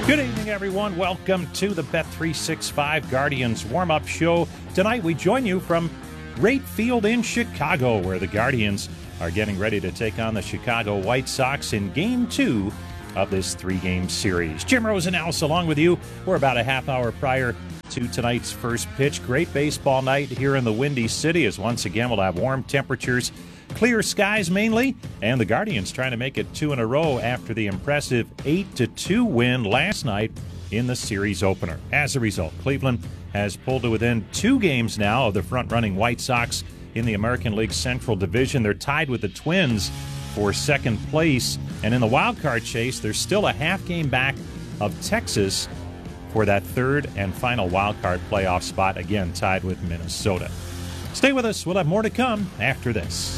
Good evening, everyone. Welcome to the Bet365 Guardians warm-up show. Tonight, we join you from Rate Field in Chicago, where the Guardians are getting ready to take on the Chicago White Sox in Game 2 of this three-game series. Jim Rosenhaus along with you. We're about a half hour prior to tonight's first pitch. Great baseball night here in the Windy City, as once again we'll have warm temperatures, clear skies mainly, and the Guardians trying to make it two in a row after the impressive 8-2 win last night in the series opener. As a result, Cleveland has pulled to within 2 games now of the front-running White Sox in the American League Central Division. They're tied with the Twins for second place, and in the wild card chase, they're still a half game back of Texas for that third and final wild card playoff spot, again tied with Minnesota. Stay with us. We'll have more to come after this.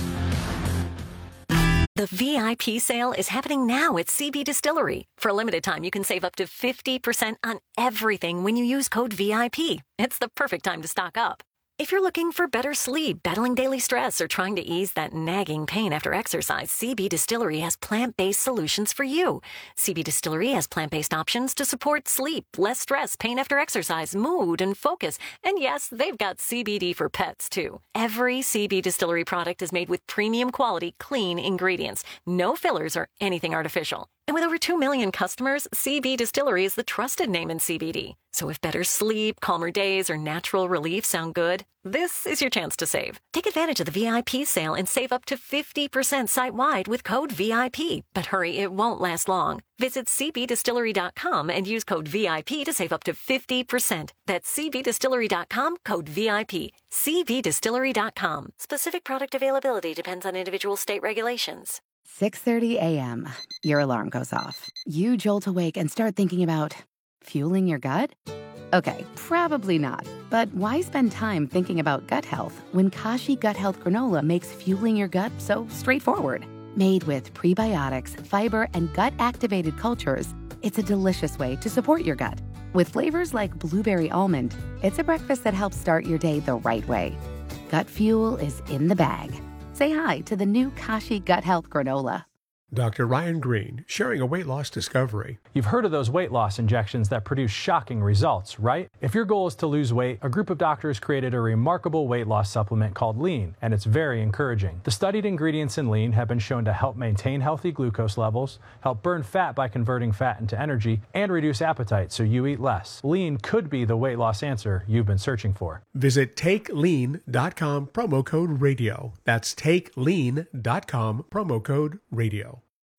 The VIP sale is happening now at CB Distillery. For a limited time, you can save up to 50% on everything when you use code VIP. It's the perfect time to stock up. If you're looking for better sleep, battling daily stress, or trying to ease that nagging pain after exercise, CB Distillery has plant-based solutions for you. CB Distillery has plant-based options to support sleep, less stress, pain after exercise, mood, and focus. And yes, they've got CBD for pets, too. Every CB Distillery product is made with premium quality, clean ingredients. No fillers or anything artificial. And with over 2 million customers, CB Distillery is the trusted name in CBD. So if better sleep, calmer days, or natural relief sound good, this is your chance to save. Take advantage of the VIP sale and save up to 50% site-wide with code VIP. But hurry, it won't last long. Visit cbdistillery.com and use code VIP to save up to 50%. That's cbdistillery.com, code VIP. cbdistillery.com. Specific product availability depends on individual state regulations. 6:30 a.m. Your alarm goes off. You jolt awake and start thinking about fueling your gut? Okay, probably not. But why spend time thinking about gut health when Kashi Gut Health Granola makes fueling your gut so straightforward? Made with prebiotics, fiber, and gut-activated cultures, it's a delicious way to support your gut. With flavors like blueberry almond, it's a breakfast that helps start your day the right way. Gut fuel is in the bag. Say hi to the new Kashi Gut Health Granola. Dr. Ryan Green, sharing a weight loss discovery. You've heard of those weight loss injections that produce shocking results, right? If your goal is to lose weight, a group of doctors created a remarkable weight loss supplement called Lean, and it's very encouraging. The studied ingredients in Lean have been shown to help maintain healthy glucose levels, help burn fat by converting fat into energy, and reduce appetite so you eat less. Lean could be the weight loss answer you've been searching for. Visit TakeLean.com, promo code radio. That's TakeLean.com, promo code radio.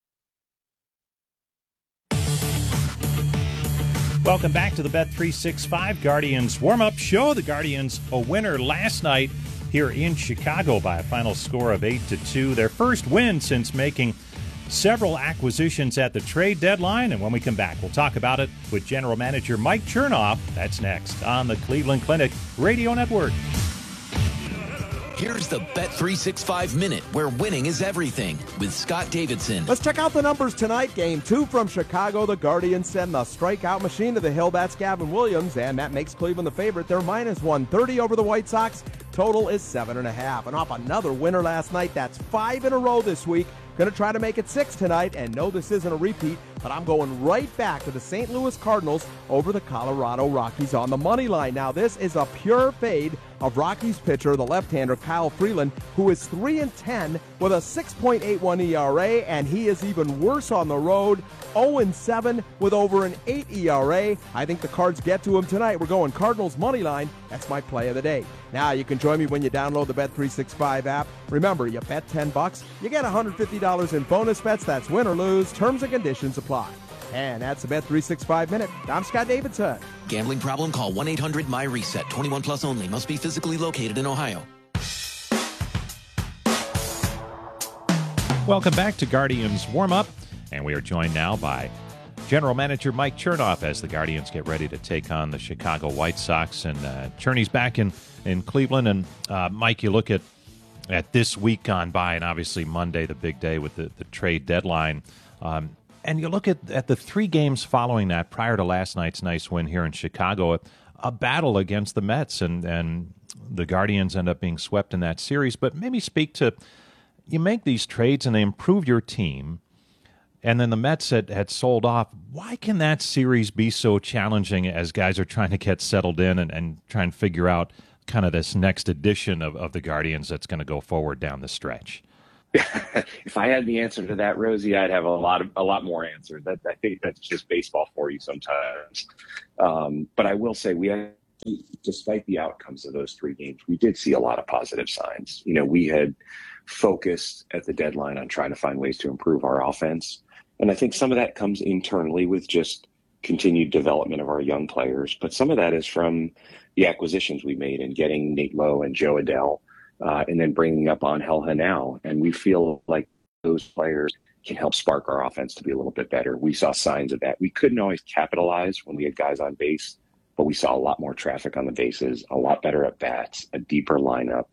Welcome back to the Bet365 Guardians warm-up show. The Guardians a winner last night here in Chicago by a final score of 8-2. Their first win since making several acquisitions at the trade deadline. And when we come back, we'll talk about it with General Manager Mike Chernoff. That's next on the Cleveland Clinic Radio Network. Here's the Bet365 Minute, where winning is everything, with Scott Davidson. Let's check out the numbers tonight. Game 2 from Chicago. The Guardians send the strikeout machine to the hill. That's Gavin Williams, and that makes Cleveland the favorite. They're minus 130 over the White Sox. Total is 7.5. And off another winner last night. That's 5 in a row this week. Going to try to make it 6 tonight, and no, this isn't a repeat, but I'm going right back to the St. Louis Cardinals over the Colorado Rockies on the money line. Now, this is a pure fade of Rockies pitcher, the left-hander Kyle Freeland, who is 3-10 with a 6.81 ERA, and he is even worse on the road, 0-7 with over an 8 ERA. I think the Cards get to him tonight. We're going Cardinals money line. That's my play of the day. Now, you can join me when you download the Bet365 app. Remember, you bet $10, you get $150 in bonus bets. That's win or lose. Terms and conditions apply. And that's the Bet365 Minute. I'm Scott Davidson. Gambling problem? Call 1-800-MY-RESET. 21 plus only. Must be physically located in Ohio. Welcome back to Guardians Warm-Up. And we are joined now by General Manager Mike Chernoff as the Guardians get ready to take on the Chicago White Sox. And Cherney's back in Cleveland. And Mike, you look at this week gone by, and obviously Monday, the big day with the trade deadline. And you look at the 3 games following that, prior to last night's nice win here in Chicago, a battle against the Mets, and the Guardians end up being swept in that series. But maybe speak to, you make these trades and they improve your team, and then the Mets had sold off. Why can that series be so challenging as guys are trying to get settled in and try and figure out kind of this next edition of the Guardians that's going to go forward down the stretch? If I had the answer to that, Rosie, I'd have a lot more answers. I think that's just baseball for you sometimes. But I will say despite the outcomes of those 3 games, we did see a lot of positive signs. We had focused at the deadline on trying to find ways to improve our offense. And I think some of that comes internally with just continued development of our young players. But some of that is from the acquisitions we made and getting Nate Lowe and Joe Adell, and then bringing up Angel Henao. And we feel like those players can help spark our offense to be a little bit better. We saw signs of that. We couldn't always capitalize when we had guys on base, but we saw a lot more traffic on the bases, a lot better at bats, a deeper lineup.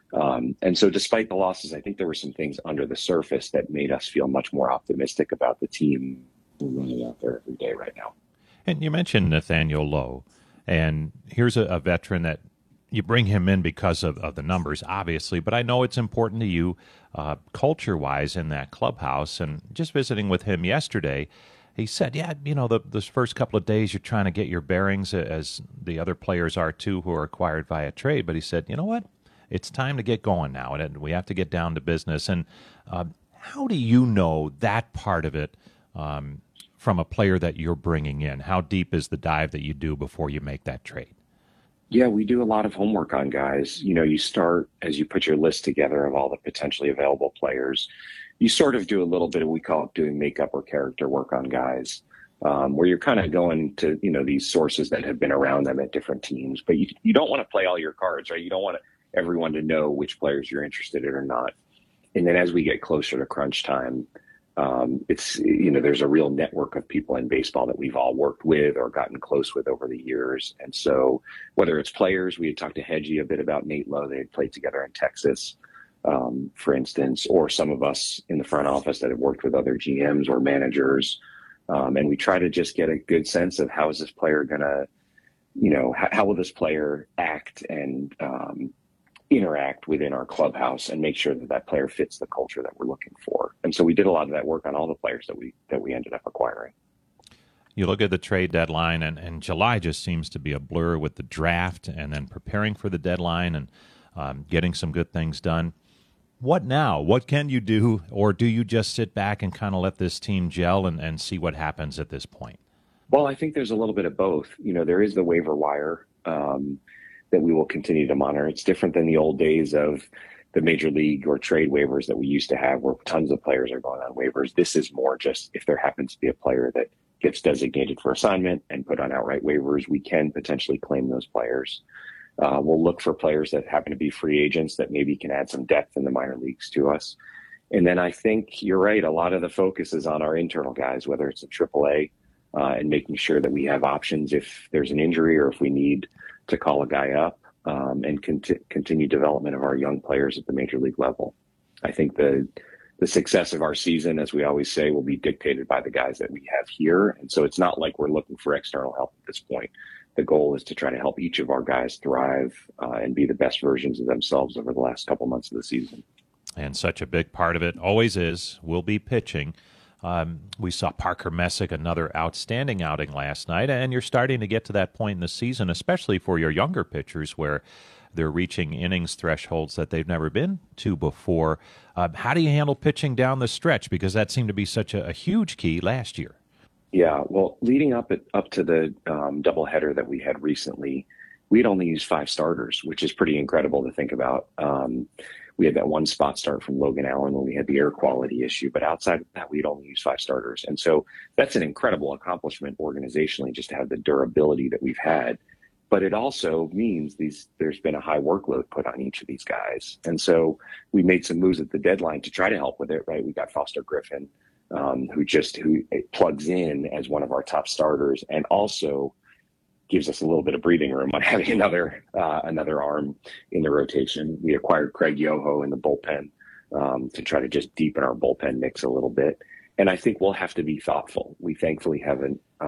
And so despite the losses, I think there were some things under the surface that made us feel much more optimistic about the team we're running out there every day right now. And you mentioned Nathaniel Lowe, and here's a veteran that you bring him in because of the numbers, obviously, but I know it's important to you culture-wise in that clubhouse. And just visiting with him yesterday, he said, the first couple of days you're trying to get your bearings, as the other players are too who are acquired via trade. But he said, you know what? It's time to get going now, and we have to get down to business. And how do you know that part of it from a player that you're bringing in? How deep is the dive that you do before you make that trade? Yeah, we do a lot of homework on guys. You start, as you put your list together of all the potentially available players, you sort of do a little bit of, we call it doing makeup or character work on guys, where you're kind of going to, these sources that have been around them at different teams. But you don't want to play all your cards, right? You don't want everyone to know which players you're interested in or not. And then as we get closer to crunch time, it's, there's a real network of people in baseball that we've all worked with or gotten close with over the years. And so whether it's players, we had talked to Hedgie a bit about Nate Lowe. They had played together in Texas, for instance, or some of us in the front office that have worked with other GMs or managers. And we try to just get a good sense of how is this player going to, how will this player act and interact within our clubhouse and make sure that player fits the culture that we're looking for. And so we did a lot of that work on all the players that we ended up acquiring. You look at the trade deadline, and July just seems to be a blur with the draft and then preparing for the deadline and getting some good things done. What now? What can you do, or do you just sit back and kind of let this team gel and see what happens at this point? Well, I think there's a little bit of both. There is the waiver wire that we will continue to monitor. It's different than the old days of the major league or trade waivers that we used to have where tons of players are going on waivers. This is more just if there happens to be a player that gets designated for assignment and put on outright waivers, we can potentially claim those players. We'll look for players that happen to be free agents that maybe can add some depth in the minor leagues to us. And then I think you're right. A lot of the focus is on our internal guys, whether it's in AAA and making sure that we have options if there's an injury or if we need to call a guy up, and continue development of our young players at the major league level. I think the success of our season, as we always say, will be dictated by the guys that we have here. And so it's not like we're looking for external help at this point. The goal is to try to help each of our guys thrive and be the best versions of themselves over the last couple months of the season. And such a big part of it always will be pitching. We saw Parker Messick, another outstanding outing last night, and you're starting to get to that point in the season, especially for your younger pitchers, where they're reaching innings thresholds that they've never been to before. How do you handle pitching down the stretch? Because that seemed to be such a huge key last year. Yeah, well, leading up to the doubleheader that we had recently, we'd only used 5 starters, which is pretty incredible to think about. We had that one spot start from Logan Allen when we had the air quality issue, but outside of that, we'd only used 5 starters. And so that's an incredible accomplishment organizationally, just to have the durability that we've had. But it also means there's been a high workload put on each of these guys. And so we made some moves at the deadline to try to help with it, right? We got Foster Griffin, who plugs in as one of our top starters and also gives us a little bit of breathing room on having another arm in the rotation. We acquired Craig Yoho in the bullpen to try to just deepen our bullpen mix a little bit. And I think we'll have to be thoughtful. We thankfully have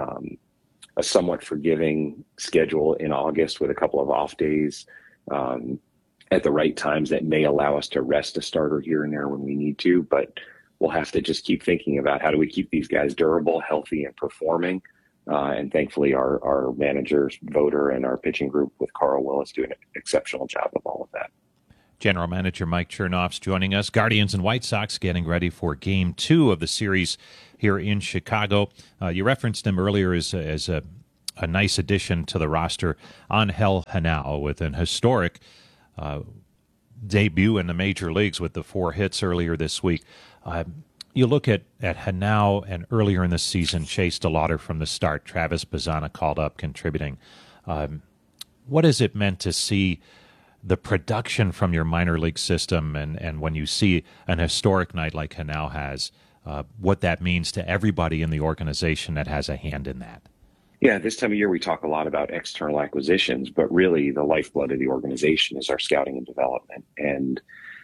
a somewhat forgiving schedule in August with a couple of off days at the right times that may allow us to rest a starter here and there when we need to. But we'll have to just keep thinking about how do we keep these guys durable, healthy, and performing. And thankfully, our managers, Voter, and our pitching group with Carl Willis do an exceptional job of all of that. General Manager Mike Chernoff's joining us. Guardians and White Sox getting ready for Game 2 of the series here in Chicago. You referenced him earlier as a nice addition to the roster, Angel Henao, with an historic debut in the major leagues with the 4 hits earlier this week. You look at Henao, and earlier in the season, Chase DeLauder from the start. Travis Bazzana called up, contributing. What has it meant to see the production from your minor league system, and when you see an historic night like Henao has, what that means to everybody in the organization that has a hand in that? Yeah, this time of year we talk a lot about external acquisitions, but really the lifeblood of the organization is our scouting and development. And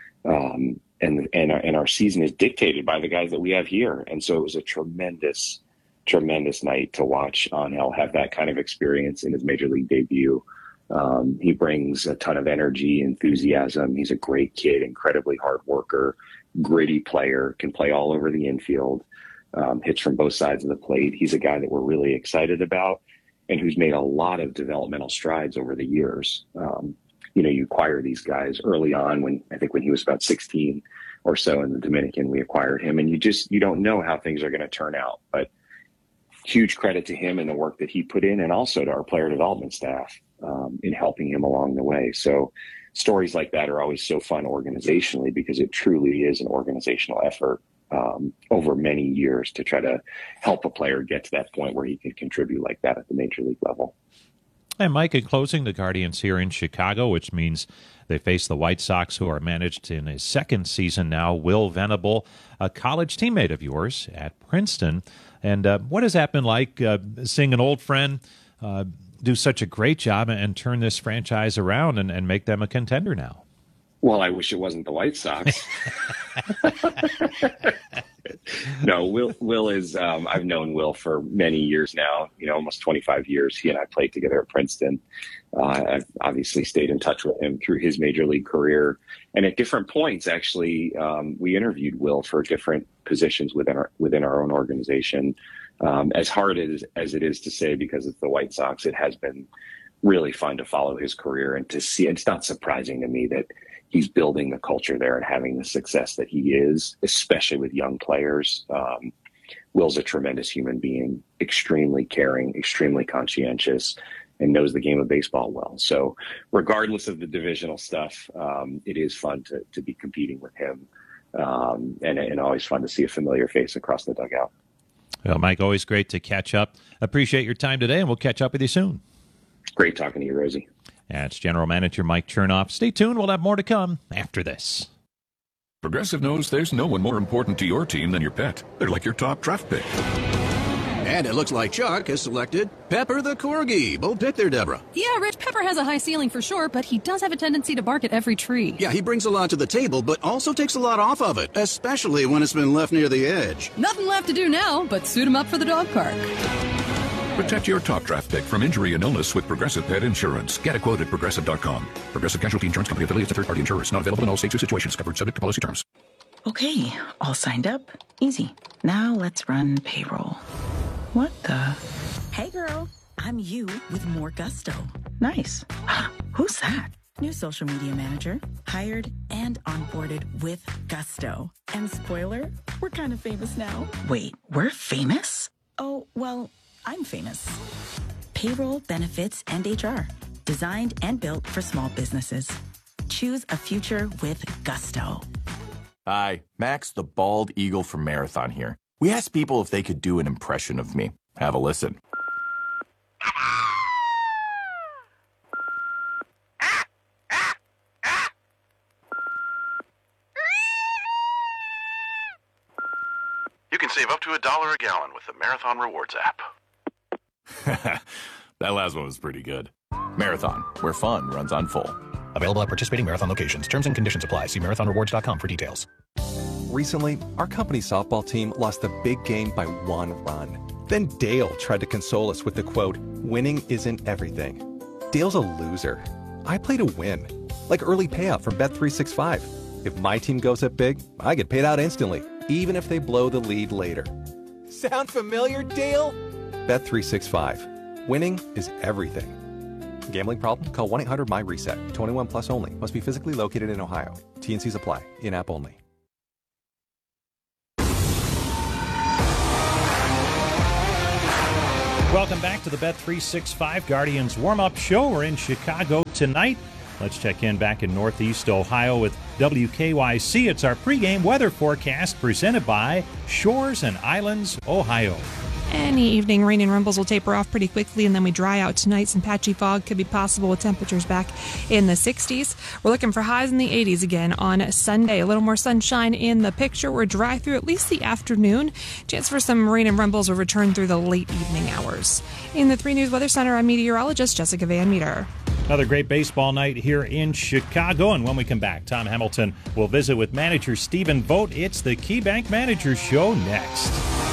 our season is dictated by the guys that we have here. And so it was a tremendous night to watch Angel have that kind of experience in his major league debut. He brings a ton of energy, enthusiasm. He's a great kid, incredibly hard worker, gritty player, can play all over the infield, hits from both sides of the plate. He's a guy that we're really excited about and who's made a lot of developmental strides over the years. You acquire these guys early on when he was about 16 or so in the Dominican, we acquired him, and you don't know how things are going to turn out, but huge credit to him and the work that he put in, and also to our player development staff in helping him along the way. So stories like that are always so fun organizationally, because it truly is an organizational effort over many years to try to help a player get to that point where he can contribute like that at the major league level. And Mike, in closing, the Guardians here in Chicago, which means they face the White Sox, who are managed in his second season now. Will Venable, a college teammate of yours at Princeton. And what has that been like, seeing an old friend do such a great job and turn this franchise around and make them a contender now? Well, I wish it wasn't the White Sox. No, Will is, I've known Will for many years now, almost 25 years. He and I played together at Princeton. I've obviously stayed in touch with him through his major league career. And at different points, actually, we interviewed Will for different positions within our own organization. As hard as it is to say, because it's the White Sox, it has been really fun to follow his career and to see. It's not surprising to me that he's building the culture there and having the success that he is, especially with young players. Will's a tremendous human being, extremely caring, extremely conscientious, and knows the game of baseball well. So regardless of the divisional stuff, it is fun to be competing with him, and always fun to see a familiar face across the dugout. Well, Mike, always great to catch up. Appreciate your time today, and we'll catch up with you soon. Great talking to you, Rosie. That's General Manager Mike Chernoff. Stay tuned. We'll have more to come after this. Progressive knows there's no one more important to your team than your pet. They're like your top draft pick. And it looks like Chuck has selected Pepper the Corgi. Bold pick there, Deborah. Yeah, Rich, Pepper has a high ceiling for sure, but he does have a tendency to bark at every tree. Yeah, he brings a lot to the table, but also takes a lot off of it, especially when it's been left near the edge. Nothing left to do now but suit him up for the dog park. Protect your top draft pick from injury and illness with Progressive Pet Insurance. Get a quote at Progressive.com. Progressive Casualty Insurance Company affiliates of third-party insurers. Not available in all states or situations. Covered subject to policy terms. Okay, all signed up. Easy. Now let's run payroll. What the? Hey, girl. I'm you with more gusto. Nice. Who's that? New social media manager. Hired and onboarded with gusto. And spoiler, we're kind of famous now. Wait, we're famous? Oh, well, I'm famous. Payroll, benefits, and HR. Designed and built for small businesses. Choose a future with gusto. Hi, Max the Bald Eagle from Marathon here. We asked people if they could do an impression of me. Have a listen. You can save up to $1 a gallon with the Marathon Rewards app. That last one was pretty good. Marathon, where fun runs on full. Available at participating Marathon locations. Terms and conditions apply. See marathonrewards.com for details. Recently, our company softball team lost a big game by 1 run. Then Dale tried to console us with the quote, "Winning isn't everything." Dale's a loser. I play to win. Like early payout from Bet365. If my team goes up big, I get paid out instantly. even if they blow the lead later. Sound familiar, Dale? Bet365. Winning is everything. Gambling problem? Call 1-800-MY-RESET. 21 plus only. Must be physically located in Ohio. T&Cs apply. In-app only. Welcome back to the Bet365 Guardians warm-up show. We're in Chicago tonight. Let's check in back in Northeast Ohio with WKYC. It's our pregame weather forecast presented by Shores and Islands, Ohio. Any evening, rain and rumbles will taper off pretty quickly, and then we dry out tonight. Some patchy fog could be possible with temperatures back in the 60s. We're looking for highs in the 80s again on Sunday. A little more sunshine in the picture. We're dry through at least the afternoon. Chance for some rain and rumbles will return through the late evening hours. In the 3 News Weather Center, I'm meteorologist Jessica Van Meter. Another great baseball night here in Chicago, and when we come back, Tom Hamilton will visit with manager Stephen Vogt. It's the KeyBank Manager Show next.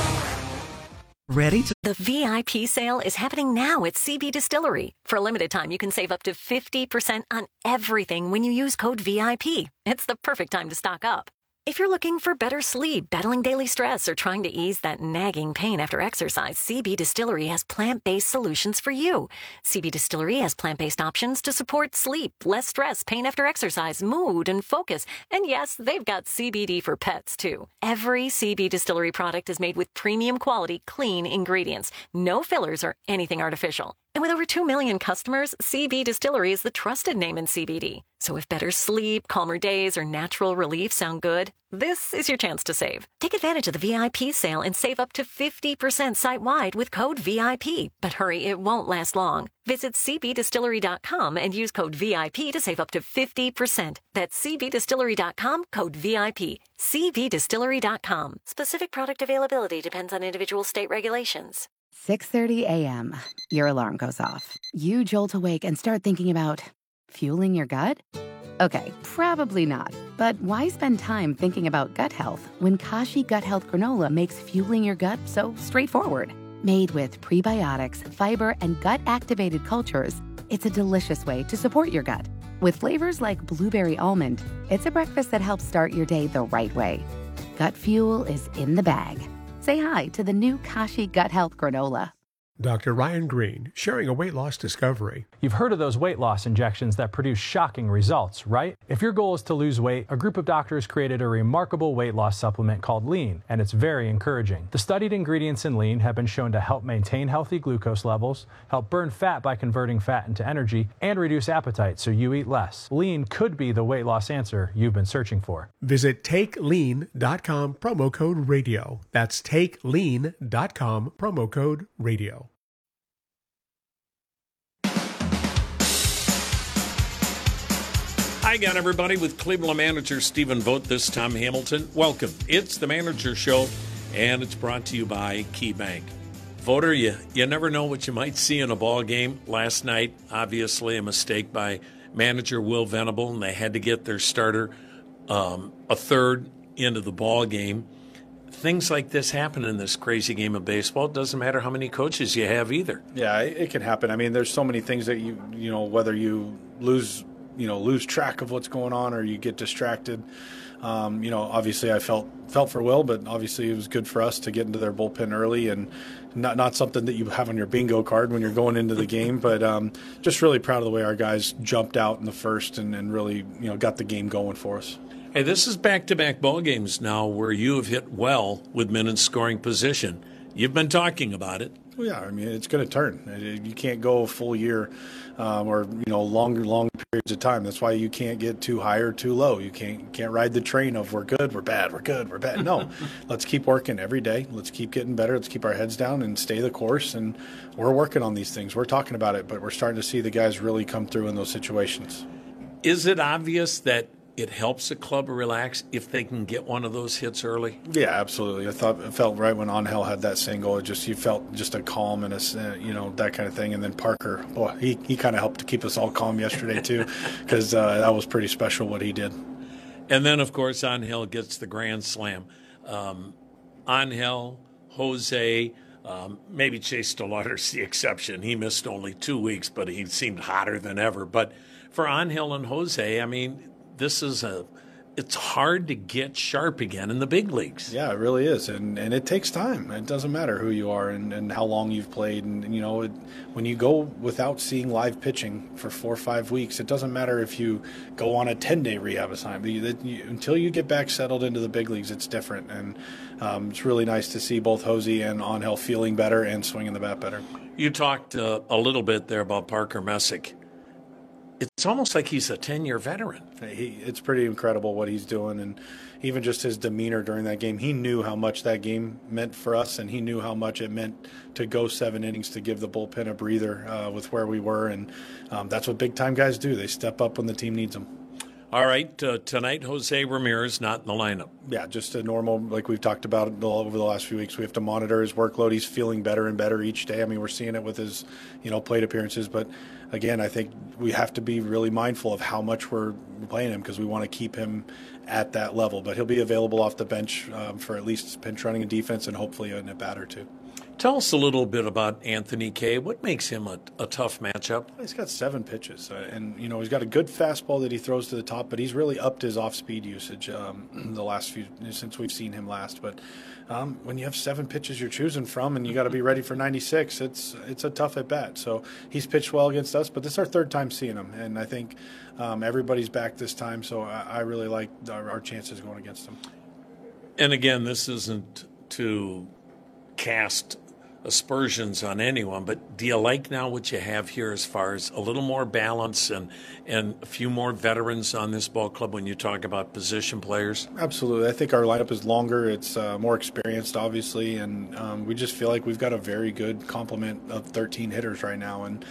Ready? The VIP sale is happening now at CB Distillery. For a limited time, you can save up to 50% on everything when you use code VIP. It's the perfect time to stock up. If you're looking for better sleep, battling daily stress, or trying to ease that nagging pain after exercise, CB Distillery has plant-based solutions for you. CB Distillery has plant-based options to support sleep, less stress, pain after exercise, mood, and focus. And yes, they've got CBD for pets, too. Every CB Distillery product is made with premium quality, clean ingredients. No fillers or anything artificial. And with over 2 million customers, CB Distillery is the trusted name in CBD. So if better sleep, calmer days, or natural relief sound good, this is your chance to save. Take advantage of the VIP sale and save up to 50% site-wide with code VIP. But hurry, it won't last long. Visit cbdistillery.com and use code VIP to save up to 50%. That's cbdistillery.com, code VIP. cbdistillery.com. Specific product availability depends on individual state regulations. 6:30 a.m. Your alarm goes off. You jolt awake and start thinking about fueling your gut? Okay, probably not. But why spend time thinking about gut health when Kashi Gut Health Granola makes fueling your gut so straightforward? Made with prebiotics, fiber, and gut-activated cultures, it's a delicious way to support your gut. With flavors like blueberry almond, it's a breakfast that helps start your day the right way. Gut fuel is in the bag. Say hi to the new Kashi Gut Health Granola. Dr. Ryan Green, sharing a weight loss discovery. You've heard of those weight loss injections that produce shocking results, right? If your goal is to lose weight, a group of doctors created a remarkable weight loss supplement called Lean, and it's very encouraging. The studied ingredients in Lean have been shown to help maintain healthy glucose levels, help burn fat by converting fat into energy, and reduce appetite so you eat less. Lean could be the weight loss answer you've been searching for. Visit TakeLean.com, promo code radio. That's TakeLean.com, promo code radio. Hi again, everybody, with Cleveland manager Stephen Vogt. This is Tom Hamilton. Welcome. It's the Manager Show, and it's brought to you by KeyBank. Voter, you never know what you might see in a ball game. Last night, obviously, a mistake by manager Will Venable, and they had to get their starter a third into the ball game. Things like this happen in this crazy game of baseball. It doesn't matter how many coaches you have either. Yeah, it can happen. I mean, there's so many things that you know, whether you lose track of what's going on or you get distracted. Obviously I felt for Will, but obviously it was good for us to get into their bullpen early, and not something that you have on your bingo card when you're going into the game. But just really proud of the way our guys jumped out in the first and really got the game going for us. Hey, this is back-to-back ball games now where you have hit well with men in scoring position. You've been talking about it. Well, yeah, I mean, it's going to turn. You can't go a full year or long periods of time. That's why you can't get too high or too low. You can't ride the train of we're good, we're bad, we're good, we're bad. No, let's keep working every day. Let's keep getting better. Let's keep our heads down and stay the course. And we're working on these things. We're talking about it, but we're starting to see the guys really come through in those situations. Is it obvious that it helps a club relax if they can get one of those hits early? Yeah, absolutely. It felt right when Angel had that single. You felt just a calm and that kind of thing. And then Parker, boy, he kind of helped to keep us all calm yesterday too, because that was pretty special what he did. And then of course Angel gets the grand slam. Angel, Jose, maybe Chase Stollarter's the exception. He missed only 2 weeks, but he seemed hotter than ever. But for Angel and Jose, I mean, this is a it's hard to get sharp again in the big leagues. Yeah, it really is. And it takes time. It doesn't matter who you are and how long you've played. And, you know, when you go without seeing live pitching for 4 or 5 weeks, it doesn't matter if you go on a 10-day rehab assignment. Until you get back settled into the big leagues, it's different. And it's really nice to see both Hosey and Angel feeling better and swinging the bat better. You talked a little bit there about Parker Messick. It's almost like he's a 10-year veteran. It's pretty incredible what he's doing, and even just his demeanor during that game. He knew how much that game meant for us, and he knew how much it meant to go 7 innings to give the bullpen a breather with where we were, and that's what big-time guys do. They step up when the team needs them. All right, tonight Jose Ramirez not in the lineup. Yeah, just a normal, like we've talked about over the last few weeks. We have to monitor his workload. He's feeling better and better each day. I mean, we're seeing it with his, plate appearances. But again, I think we have to be really mindful of how much we're playing him because we want to keep him at that level. But he'll be available off the bench for at least pinch running and defense and hopefully in a bat or two. Tell us a little bit about Anthony Kay. What makes him a tough matchup? He's got 7 pitches, and he's got a good fastball that he throws to the top, but he's really upped his off-speed usage the last few since we've seen him last. But when you have 7 pitches you're choosing from, and you got to be ready for 96, it's a tough at bat. So he's pitched well against us, but this is our 3rd time seeing him, and I think everybody's back this time. So I really like our chances going against him. And again, this isn't to cast aspersions on anyone, but do you like now what you have here as far as a little more balance and a few more veterans on this ball club when you talk about position players? Absolutely. I think our lineup is longer. It's more experienced, obviously, and we just feel like we've got a very good complement of 13 hitters right now. And,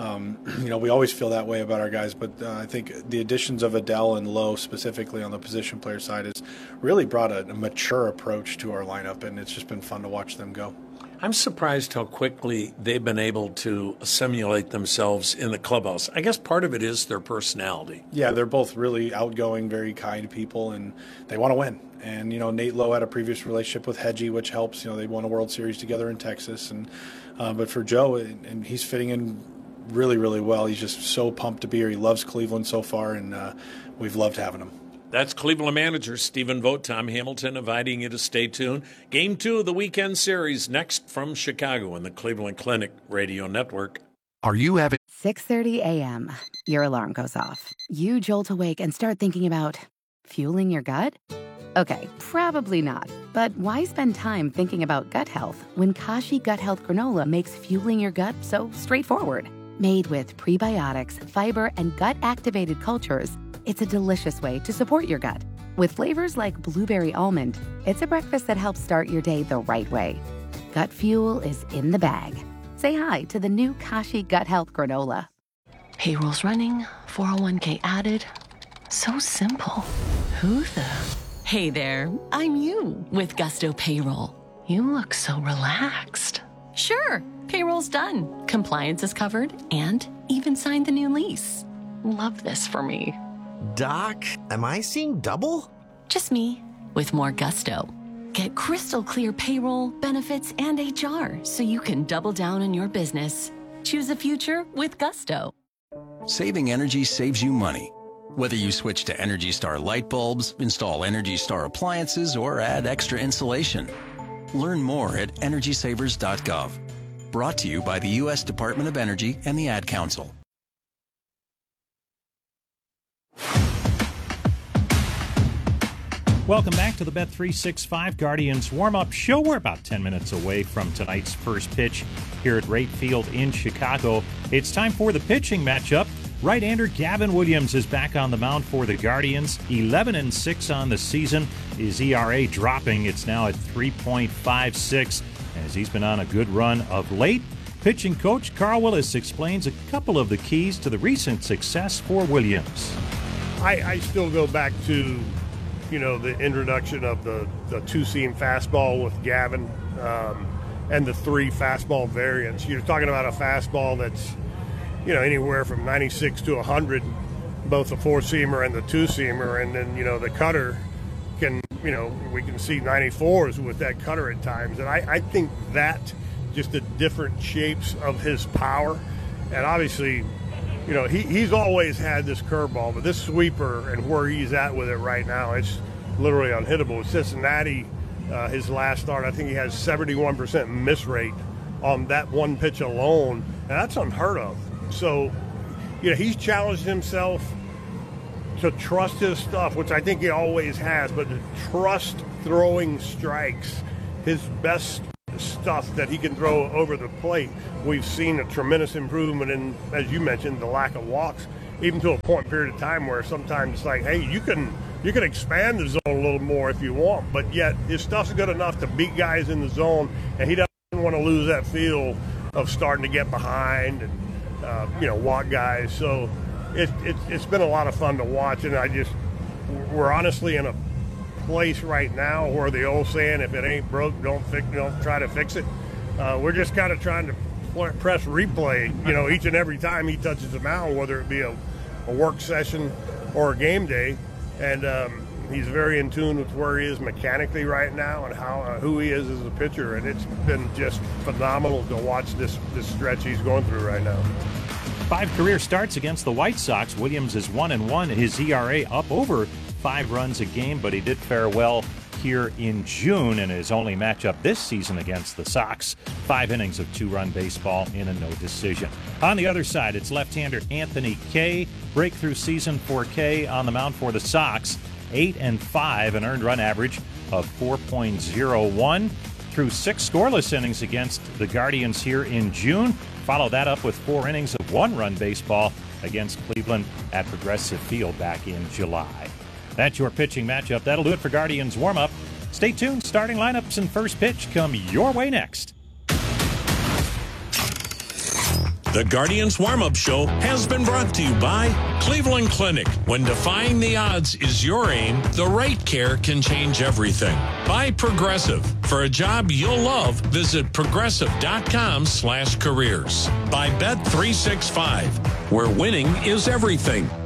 we always feel that way about our guys, but I think the additions of Adele and Lowe specifically on the position player side has really brought a mature approach to our lineup, and it's just been fun to watch them go. I'm surprised how quickly they've been able to assimilate themselves in the clubhouse. I guess part of it is their personality. Yeah, they're both really outgoing, very kind people, and they want to win. And, Nate Lowe had a previous relationship with Hedgie, which helps. They won a World Series together in Texas. And but for Joe, and he's fitting in really, really well. He's just so pumped to be here. He loves Cleveland so far, and we've loved having him. That's Cleveland manager Stephen Vogt. Tom Hamilton inviting you to stay tuned. Game 2 of the weekend series next from Chicago in the Cleveland Clinic Radio Network. Are you having 6:30 a.m. Your alarm goes off. You jolt awake and start thinking about fueling your gut? Okay, probably not. But why spend time thinking about gut health when Kashi Gut Health Granola makes fueling your gut so straightforward? Made with prebiotics, fiber, and gut-activated cultures, it's a delicious way to support your gut. With flavors like blueberry almond, it's a breakfast that helps start your day the right way. Gut fuel is in the bag. Say hi to the new Kashi Gut Health Granola. Payroll's running, 401k added. So simple. Who the? Hey there, I'm you with Gusto Payroll. You look so relaxed. Sure, payroll's done. Compliance is covered and even signed the new lease. Love this for me. Doc, am I seeing double? Just me, with more gusto. Get crystal clear payroll, benefits, and HR so you can double down in your business. Choose a future with Gusto. Saving energy saves you money. Whether you switch to Energy Star light bulbs, install Energy Star appliances, or add extra insulation. Learn more at EnergySavers.gov. Brought to you by the U.S. Department of Energy and the Ad Council. Welcome back to the Bet365 Guardians warm-up show. We're about 10 minutes away from tonight's first pitch here at Rate Field in Chicago. It's time for the pitching matchup. Right-hander Gavin Williams is back on the mound for the Guardians. 11-6 on the season. His ERA dropping. It's now at 3.56 as he's been on a good run of late. Pitching coach Carl Willis explains a couple of the keys to the recent success for Williams. I still go back to the introduction of the two-seam fastball with Gavin and the 3 fastball variants. You're talking about a fastball that's, anywhere from 96 to 100, both the 4-seamer and the 2-seamer, and then, the cutter can, we can see 94s with that cutter at times. And I think that just the different shapes of his power, and obviously he's always had this curveball, but this sweeper and where he's at with it right now, it's literally unhittable. Cincinnati, his last start, I think he has 71% miss rate on that one pitch alone, and that's unheard of. So, he's challenged himself to trust his stuff, which I think he always has, but to trust throwing strikes, his best stuff that he can throw over the plate. We've seen a tremendous improvement in, as you mentioned, the lack of walks, even to a point period of time where sometimes it's like, hey, you can expand the zone a little more if you want, but yet his stuff's good enough to beat guys in the zone, and he doesn't want to lose that feel of starting to get behind and walk guys. So it's been a lot of fun to watch, and we're honestly in a place right now where the old saying, if it ain't broke, don't try to fix it. We're just kind of trying to press replay, each and every time he touches the mound, whether it be a work session or a game day. And he's very in tune with where he is mechanically right now and who he is as a pitcher. And it's been just phenomenal to watch this stretch he's going through right now. 5 career starts against the White Sox. Williams is 1-1. His ERA up over 5 runs a game, but he did fare well here in June in his only matchup this season against the Sox. 5 innings of 2-run baseball in a no decision. On the other side, it's left-hander Anthony Kay. Breakthrough season for Kay on the mound for the Sox. 8-5, an earned run average of 4.01 through 6 scoreless innings against the Guardians here in June. Follow that up with 4 innings of 1-run baseball against Cleveland at Progressive Field back in July. That's your pitching matchup. That'll do it for Guardians warm-up. Stay tuned. Starting lineups and first pitch come your way next. The Guardians Warm-Up Show has been brought to you by Cleveland Clinic. When defying the odds is your aim, the right care can change everything. By Progressive. For a job you'll love, visit progressive.com/careers. By Bet365, where winning is everything.